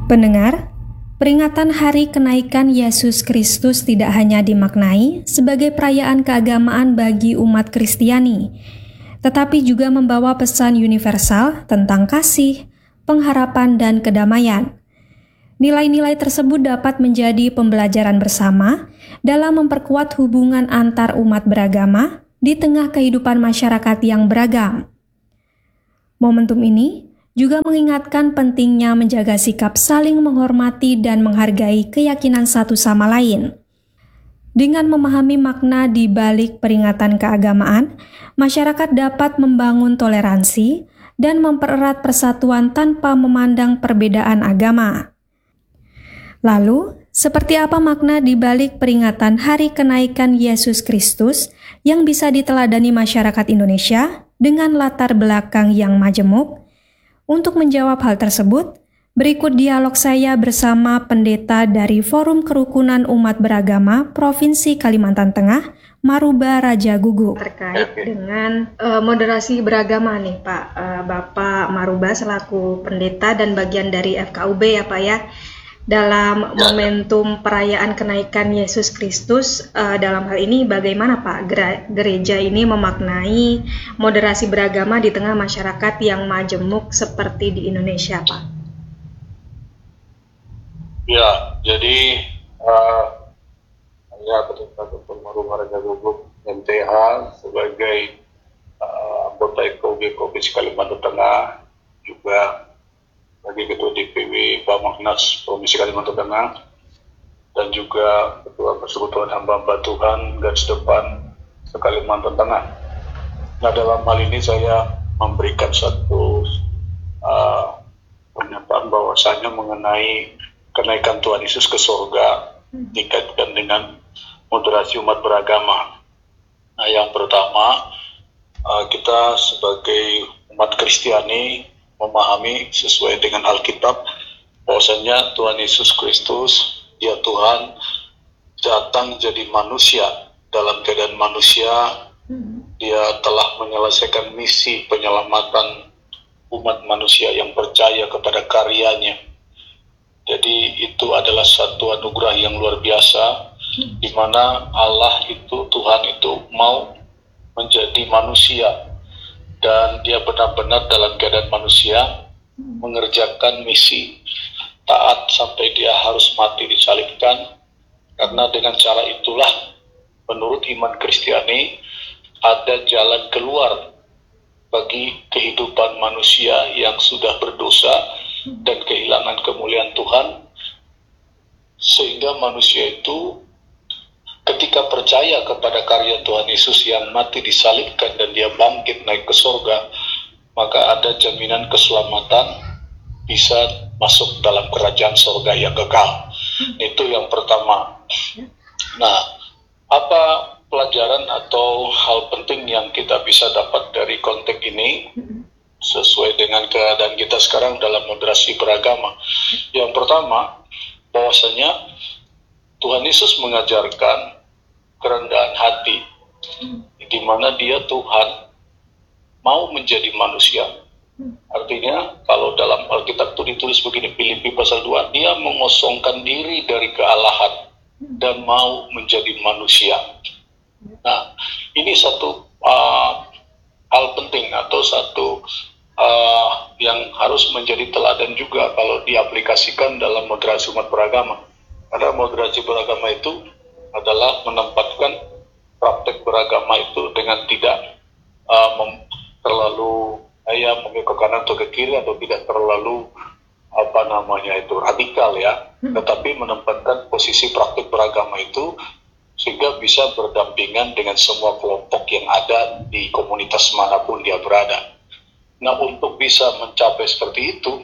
Pendengar, peringatan Hari Kenaikan Yesus Kristus tidak hanya dimaknai sebagai perayaan keagamaan bagi umat Kristiani, tetapi juga membawa pesan universal tentang kasih, pengharapan, dan kedamaian. Nilai-nilai tersebut dapat menjadi pembelajaran bersama dalam memperkuat hubungan antar umat beragama di tengah kehidupan masyarakat yang beragam. Momentum ini juga mengingatkan pentingnya menjaga sikap saling menghormati dan menghargai keyakinan satu sama lain. Dengan memahami makna di balik peringatan keagamaan, masyarakat dapat membangun toleransi dan mempererat persatuan tanpa memandang perbedaan agama. Lalu, seperti apa makna di balik peringatan Hari Kenaikan Yesus Kristus yang bisa diteladani masyarakat Indonesia dengan latar belakang yang majemuk? Untuk menjawab hal tersebut, berikut dialog saya bersama pendeta dari Forum Kerukunan Umat Beragama Provinsi Kalimantan Tengah, Maruba Raja Guguk. Terkait dengan moderasi beragama nih Pak, Bapak Maruba selaku pendeta dan bagian dari FKUB ya Pak ya. Dalam momentum perayaan kenaikan Yesus Kristus, dalam hal ini bagaimana Pak gereja ini memaknai moderasi beragama di tengah masyarakat yang majemuk seperti di Indonesia Pak? Ya, jadi saya Pendeta Dr. Maruba Raja Guguk MTH sebagai anggota FKUB Provinsi Kalimantan Tengah, juga sebagai Ketua DPW Bamahnas Provinsi Kalimantan Tengah, dan juga Ketua Persekutuan Hamba-Hamba Tuhan Garis Depan Kalimantan Tengah. Nah, dalam hal ini saya memberikan satu pernyataan bahwasanya mengenai kenaikan Tuhan Yesus ke surga dikaitkan dengan moderasi umat beragama. Nah, yang pertama, kita sebagai umat Kristiani memahami sesuai dengan Alkitab bahwasanya Tuhan Yesus Kristus, Dia Tuhan, datang jadi manusia. Dalam keadaan manusia, Dia telah menyelesaikan misi penyelamatan umat manusia yang percaya kepada karyanya. Jadi itu adalah satu anugerah yang luar biasa, di mana Allah itu, Tuhan itu mau menjadi manusia, dan Dia benar-benar dalam keadaan manusia mengerjakan misi taat sampai Dia harus mati disalibkan. Karena dengan cara itulah menurut iman Kristiani ada jalan keluar bagi kehidupan manusia yang sudah berdosa dan kehilangan kemuliaan Tuhan, sehingga manusia itu ketika percaya kepada karya Tuhan Yesus yang mati disalibkan dan Dia bangkit naik ke surga, maka ada jaminan keselamatan, bisa masuk dalam kerajaan surga yang kekal. Itu yang pertama. Nah, apa pelajaran atau hal penting yang kita bisa dapat dari konteks ini sesuai dengan keadaan kita sekarang dalam moderasi beragama? Yang pertama, bahwasanya Tuhan Yesus mengajarkan kerendahan hati, di mana Dia Tuhan mau menjadi manusia. Artinya kalau dalam Alkitab itu ditulis begini, Filipi pasal 2, Dia mengosongkan diri dari kealahan dan mau menjadi manusia. Nah, ini satu hal penting atau satu yang harus menjadi teladan juga kalau diaplikasikan dalam moderasi umat beragama. Karena moderasi beragama itu adalah menempatkan praktek beragama itu dengan tidak terlalu mungkin ke kanan atau ke kiri, atau tidak terlalu radikal ya, tetapi menempatkan posisi praktek beragama itu sehingga bisa berdampingan dengan semua kelompok yang ada di komunitas manapun dia berada. Nah, untuk bisa mencapai seperti itu,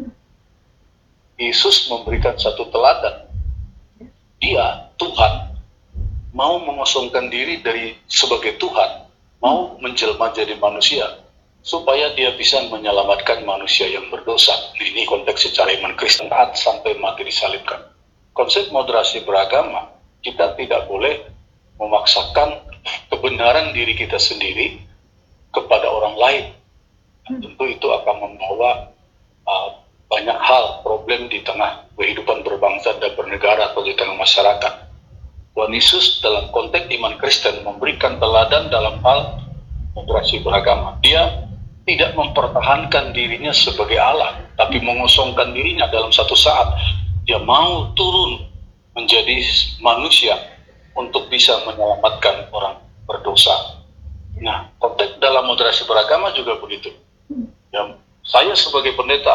Yesus memberikan satu teladan. Dia, Tuhan, mau mengosongkan diri dari sebagai Tuhan, mau menjelma jadi manusia, supaya Dia bisa menyelamatkan manusia yang berdosa. Nah, ini konteks secara iman Kristen, taat sampai mati disalibkan. Konsep moderasi beragama, kita tidak boleh memaksakan kebenaran diri kita sendiri kepada orang lain. Tentu itu akan membawa banyak hal, problem problem di tengah kehidupan berbangsa dan bernegara atau di tengah masyarakat. Tuhan Yesus dalam konteks iman Kristen memberikan teladan dalam hal moderasi beragama. Dia tidak mempertahankan dirinya sebagai Allah, tapi mengosongkan dirinya dalam satu saat. Dia mau turun menjadi manusia untuk bisa menyelamatkan orang berdosa. Nah, konteks dalam moderasi beragama juga begitu. Ya, saya sebagai pendeta